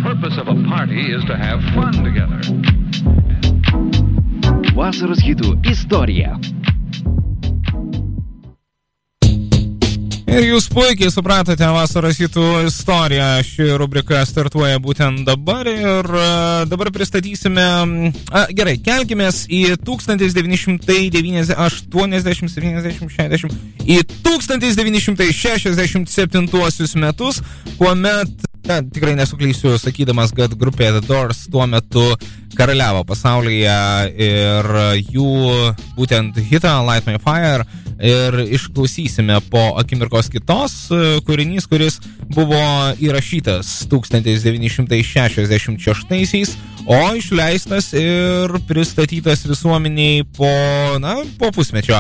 purpose of a party is to have fun together. Vasaros hitų istorija. Ir jūs puikiai supratote vasaros hitų istoriją. Ši rubrika startuoja būtent dabar ir dabar pristatysime... Gerai, kelkimės į 1990, 80, 70, 60, į 1967 metus, kuomet, tikrai nesuklysiu sakydamas, kad grupė The Doors tuo metu karaliavo pasaulyje ir jų būtent hitą Light My Fire ir išklausysime po akimirkos kitos kūrinys, kuris buvo įrašytas 1966, o išleistas ir pristatytas visuomeniai po pusmečio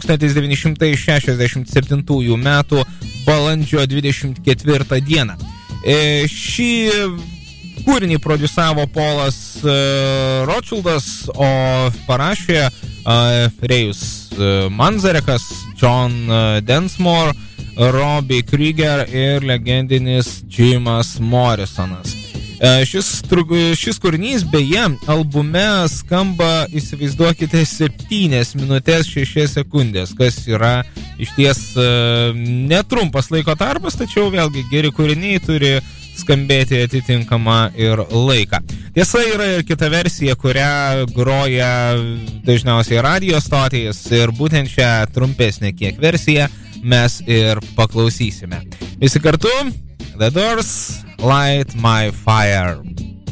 1967 metų balandžio 24 dieną. Šį kūrinį produsavo Paulas Rothschildas, o parašė Rėjus Manzarekas, John Densmore, Robbie Krieger ir legendinis Jimas Morrisonas. Šis kūrinys beje albume skamba, įsivaizduokite, 7 minutės 6 sekundės, kas yra išties netrumpas laiko tarpas, tačiau vėlgi geri kūriniai turi skambėti atitinkamą ir laiką. Tiesa, yra ir kita versija, kurią groja dažniausiai radio stotys ir būtent šią trumpesnę kiek versiją mes ir paklausysime. Visi kartu, The Doors, Light My Fire.